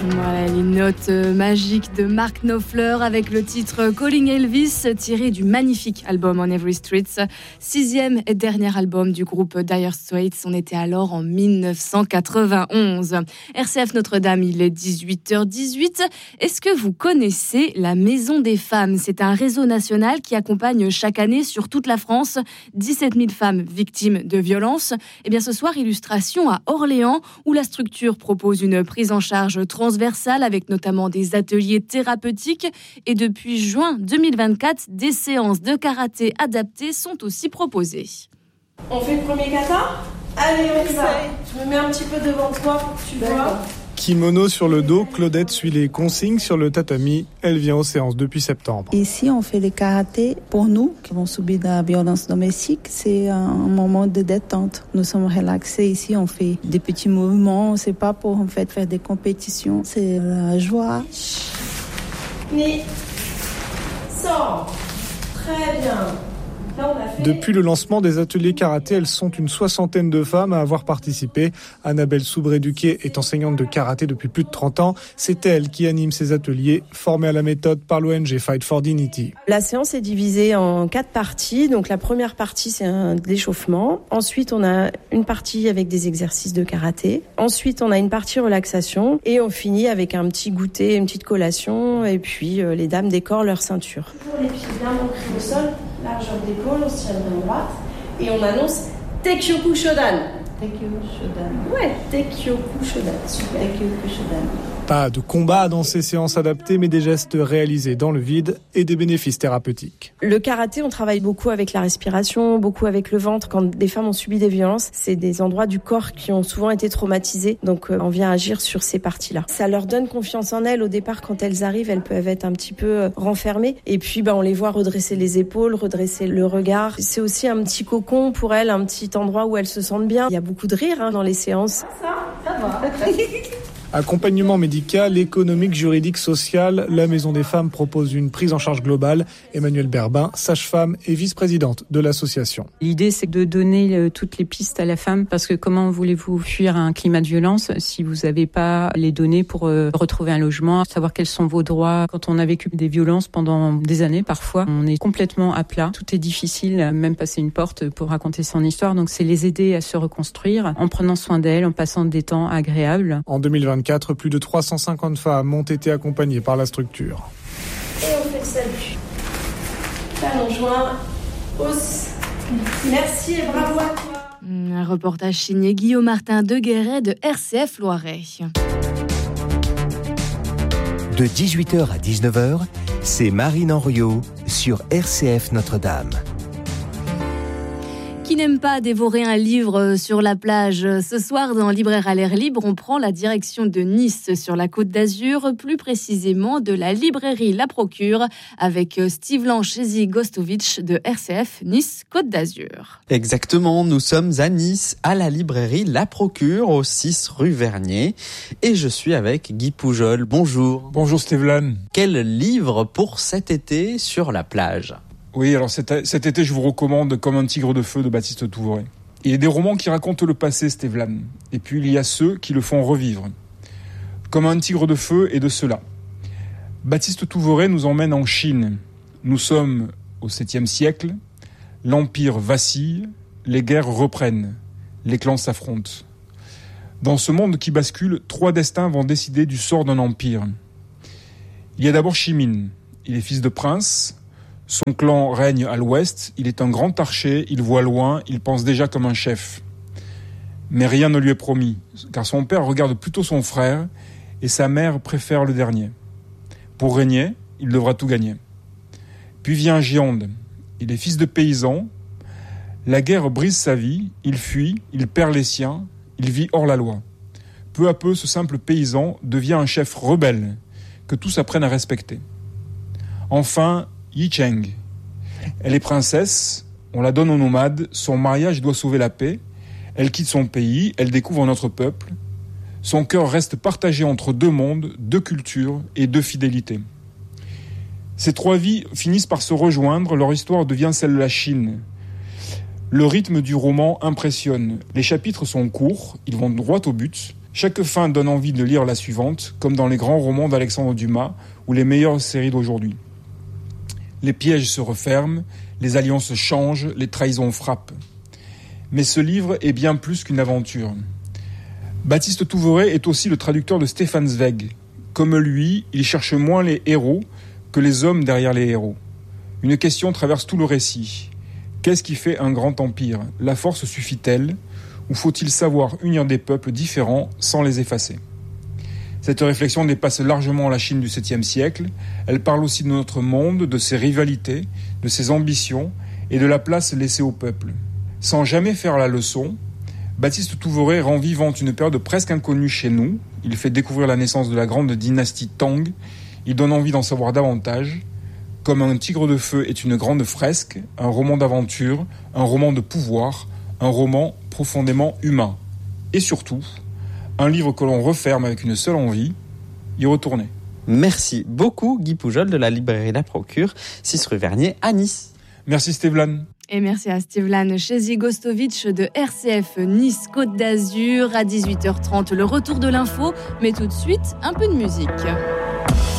Voilà les notes magiques de Mark Knopfler avec le titre Calling Elvis tiré du magnifique album On Every Street, 6e et dernier album du groupe Dire Straits. On était alors en 1991. RCF Notre-Dame, il est 18h18. Est-ce que vous connaissez la Maison des Femmes ? C'est un réseau national qui accompagne chaque année sur toute la France 17 000 femmes victimes de violences. Et bien ce soir, illustration à Orléans où la structure propose une prise en charge transversale avec notamment des ateliers thérapeutiques et depuis juin 2024, des séances de karaté adaptées sont aussi proposées. On fait le premier kata ? Allez, on y va. Je me mets un petit peu devant toi pour que tu vois. Kimono sur le dos, Claudette suit les consignes sur le tatami. Elle vient aux séances depuis septembre. Ici, on fait le karaté pour nous qui avons subi de la violence domestique. C'est un moment de détente. Nous sommes relaxés ici. On fait des petits mouvements. C'est pas pour en fait faire des compétitions. C'est la joie. Ni. Sors. Très bien. Depuis le lancement des ateliers karaté, elles sont une 60aine de femmes à avoir participé. Annabelle Soubré-Duquet est enseignante de karaté depuis plus de 30 ans. C'est elle qui anime ces ateliers, formée à la méthode par l'ONG Fight for Dignity. La séance est divisée en 4 parties. Donc la première partie, c'est un échauffement. Ensuite, on a une partie avec des exercices de karaté. Ensuite, on a une partie relaxation. Et on finit avec un petit goûter, une petite collation. Et puis, les dames décorent leur ceinture. Toujours les pieds bien ancrés au sol. Largeur d'épaule, on se tient bien droite et on annonce Tekyoku Shodan. Tekyoku Shodan. Ouais, Tekyoku Shodan. Super. Tekyoku Shodan. Pas de combat dans ces séances adaptées, mais des gestes réalisés dans le vide et des bénéfices thérapeutiques. Le karaté, on travaille beaucoup avec la respiration, beaucoup avec le ventre. Quand des femmes ont subi des violences, c'est des endroits du corps qui ont souvent été traumatisés. Donc, on vient agir sur ces parties-là. Ça leur donne confiance en elles. Au départ, quand elles arrivent, elles peuvent être un petit peu renfermées. Et puis, on les voit redresser les épaules, redresser le regard. C'est aussi un petit cocon pour elles, un petit endroit où elles se sentent bien. Il y a beaucoup de rire dans les séances. Ça va. Accompagnement médical, économique, juridique, social, la Maison des Femmes propose une prise en charge globale. Emmanuelle Berbin, sage-femme et vice-présidente de l'association. L'idée, c'est de donner toutes les pistes à la femme parce que comment voulez-vous fuir un climat de violence si vous n'avez pas les données pour retrouver un logement, savoir quels sont vos droits. Quand on a vécu des violences pendant des années, parfois, on est complètement à plat. Tout est difficile, même passer une porte pour raconter son histoire. Donc, c'est les aider à se reconstruire en prenant soin d'elles, en passant des temps agréables. En 2024, plus de 350 femmes ont été accompagnées par la structure. Et on fait le salut. Talons joints, hausse. Merci et bravo à toi. Un reportage signé Guillaume Martin de Guéret de RCF Loiret. De 18h à 19h, c'est Marine Henriot sur RCF Notre-Dame. Qui n'aime pas dévorer un livre sur la plage ? Ce soir, dans Libraire à l'air libre, on prend la direction de Nice, sur la Côte d'Azur, plus précisément de la librairie La Procure, avec Steve Lanchesi-Gostovitch de RCF Nice Côte d'Azur. Exactement, nous sommes à Nice, à la librairie La Procure, au 6 rue Vernier, et je suis avec Guy Poujol. Bonjour. Bonjour Stéphane. Quel livre pour cet été sur la plage ? Oui, alors cet été, je vous recommande Comme un tigre de feu de Baptiste Touvoret. Il y a des romans qui racontent le passé, Stéphane, et puis il y a ceux qui le font revivre. Comme un tigre de feu est de cela. Baptiste Touvoret nous emmène en Chine. Nous sommes au 7e siècle, l'Empire vacille, les guerres reprennent, les clans s'affrontent. Dans ce monde qui bascule, 3 destins vont décider du sort d'un empire. Il y a d'abord Shimin, il est fils de prince. Son clan règne à l'ouest, il est un grand archer, il voit loin, il pense déjà comme un chef. Mais rien ne lui est promis, car son père regarde plutôt son frère et sa mère préfère le dernier. Pour régner, il devra tout gagner. Puis vient Gironde, il est fils de paysan. La guerre brise sa vie, il fuit, il perd les siens, il vit hors la loi. Peu à peu, ce simple paysan devient un chef rebelle, que tous apprennent à respecter. Enfin, Yi Cheng. Elle est princesse, on la donne aux nomades, son mariage doit sauver la paix, elle quitte son pays, elle découvre un autre peuple, son cœur reste partagé entre 2 mondes, 2 cultures et 2 fidélités. Ces 3 vies finissent par se rejoindre, leur histoire devient celle de la Chine. Le rythme du roman impressionne, les chapitres sont courts, ils vont droit au but, Chaque fin donne envie de lire la suivante, comme dans les grands romans d'Alexandre Dumas ou les meilleures séries d'aujourd'hui. Les pièges se referment, les alliances changent, les trahisons frappent. Mais ce livre est bien plus qu'une aventure. Baptiste Touveray est aussi le traducteur de Stefan Zweig. Comme lui, il cherche moins les héros que les hommes derrière les héros. Une question traverse tout le récit. Qu'est-ce qui fait un grand empire ? La force suffit-elle ? Ou faut-il savoir unir des peuples différents sans les effacer ? Cette réflexion dépasse largement la Chine du 7e siècle. Elle parle aussi de notre monde, de ses rivalités, de ses ambitions et de la place laissée au peuple. Sans jamais faire la leçon, Baptiste Touveray rend vivante une période presque inconnue chez nous. Il fait découvrir la naissance de la grande dynastie Tang. Il donne envie d'en savoir davantage. Comme un tigre de feu est une grande fresque, un roman d'aventure, un roman de pouvoir, un roman profondément humain. Et surtout, un livre que l'on referme avec une seule envie, y retourner. Merci beaucoup Guy Poujol de la librairie La Procure, 6 rue Vernier à Nice. Merci Stevlan. Et merci à Stevlan Chezigostovic de RCF Nice Côte d'Azur. À 18h30, le retour de l'info, mais tout de suite, un peu de musique.